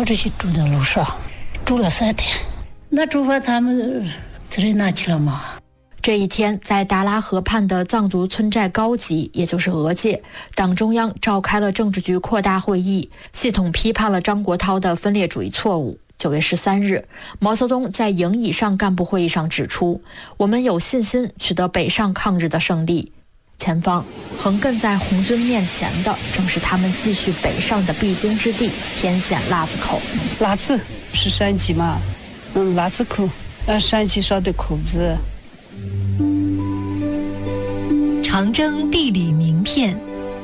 冒着去住的路上，住了3天。那出发他们自己拿去了吗？ 这一天，在达拉河畔的藏族村寨高级，也就是俄界，党中央召开了政治局扩大会议，系统批判了张国焘的分裂主义错误。9月13日，毛泽东在营以上干部会议上指出，我们有信心取得北上抗日的胜利。前方横亘在红军面前的，正是他们继续北上的必经之地——天险腊子口。 腊子是山鸡嘛？腊子口，山鸡上的口子。 长征地理名片。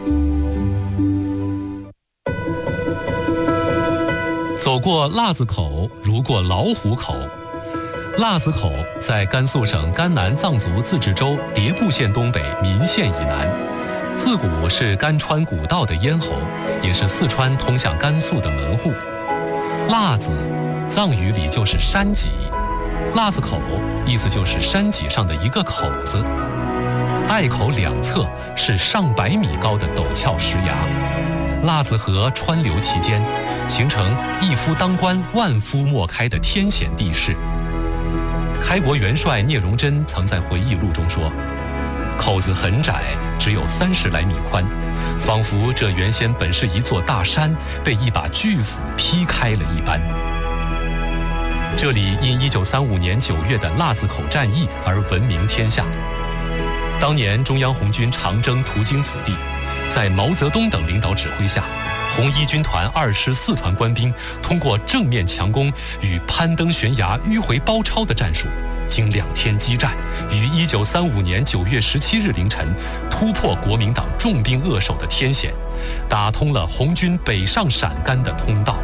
走过腊子口，如过老虎口。腊子口在甘肃省甘南藏族自治州迭部县东北岷县以南，自古是甘川古道的咽喉，也是四川通向甘肃的门户。腊子，藏语里就是山脊，腊子口意思就是山脊上的一个口子。隘口两侧是上100米高的陡峭石崖，腊子河川流其间，形成一夫当关万夫莫开的天险地势。开国元帅聂荣臻曾在回忆录中说，口子很窄，只有30来米宽，仿佛这原先本是一座大山，被一把巨斧劈开了一般。这里因1935年9月的腊子口战役而闻名天下。当年中央红军长征途经此地，在毛泽东等领导指挥下，红一军团24团官兵通过正面强攻与攀登悬崖迂回包抄的战术，经2天激战，于1935年9月17日凌晨突破国民党重兵扼守的天险，打通了红军北上陕甘的通道。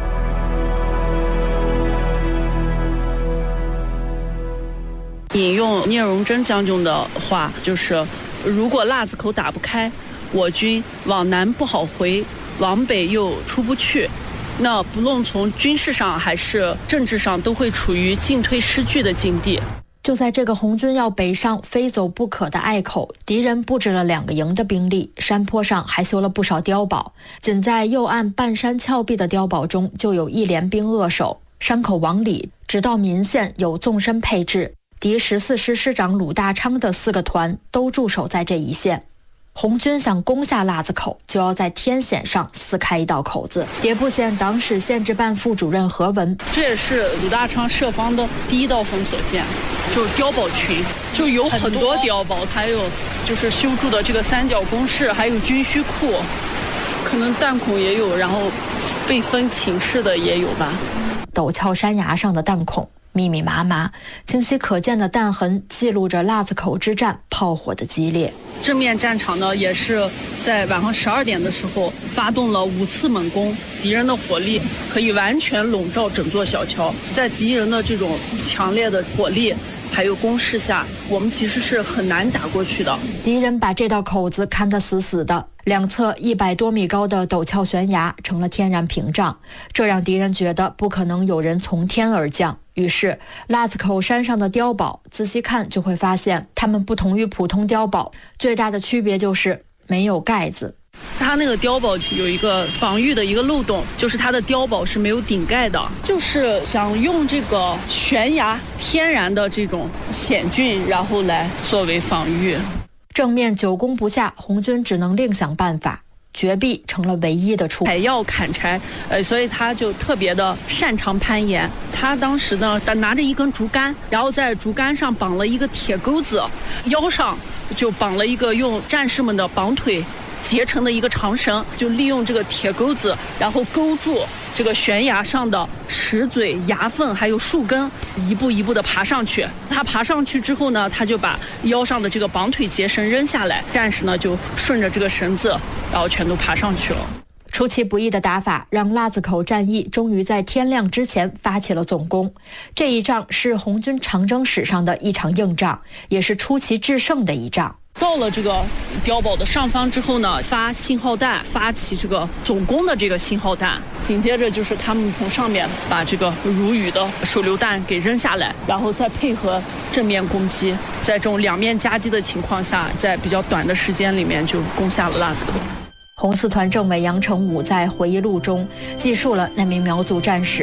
引用聂荣臻将军的话，就是如果腊子口打不开，我军往南不好回，往北又出不去，那不论从军事上还是政治上，都会处于进退失据的境地。 就在这个红军要北上非走不可的隘口，敌人布置了2个营的兵力，山坡上还修了不少碉堡。仅在右岸半山峭壁的碉堡中，就有1连兵扼守。山口往里，直到岷县有纵深配置，敌14师师长鲁大昌的4个团都驻守在这一线。红军想攻下腊子口，就要在天险上撕开一道口子。迭部县党史县治办副主任何文， 这也是鲁大昌设防的第一道封锁线，就是碉堡群，就有很多碉堡，还有就是修筑的这个3角工事，还有军需库，可能弹孔也有，然后被分寝室的也有吧。 陡峭山崖上的弹孔密密麻麻，清晰可见的弹痕记录着腊子口之战炮火的激烈。 正面战场呢，也是在晚上12点的时候发动了5次猛攻，敌人的火力可以完全笼罩整座小桥。在敌人的这种强烈的火力还有攻势下，我们其实是很难打过去的。 敌人把这道口子看得死死的，两侧100多米高的陡峭悬崖成了天然屏障，这让敌人觉得不可能有人从天而降。于是腊子口山上的碉堡仔细看就会发现，它们不同于普通碉堡，最大的区别就是没有盖子。 它那个碉堡有一个防御的一个漏洞，就是它的碉堡是没有顶盖的，就是想用这个悬崖天然的这种险峻，然后来作为防御。 正面久攻不下，红军只能另想办法，绝壁成了唯一的出路。 还要砍柴，所以他就特别的擅长攀岩。他当时呢，拿着一根竹竿，然后在竹竿上绑了一个铁钩子，腰上就绑了一个用战士们的绑腿结成的一个长绳，就利用这个铁钩子，然后勾住这个悬崖上的石嘴、崖缝还有树根，一步一步的爬上去。他爬上去之后呢，他就把腰上的这个绑腿结绳扔下来，战士呢就顺着这个绳子，然后全都爬上去了。 出其不意的打法让腊子口战役终于在天亮之前发起了总攻。这一仗是红军长征史上的一场硬仗，也是出奇制胜的一仗。 到了这个碉堡的上方之后呢，发信号弹，发起这个总攻的这个信号弹。紧接着就是他们从上面把这个如雨的手榴弹给扔下来，然后再配合正面攻击，在这种2面夹击的情况下，在比较短的时间里面就攻下了腊子口。 红四团政委杨成武在回忆录中记述了那名苗族战士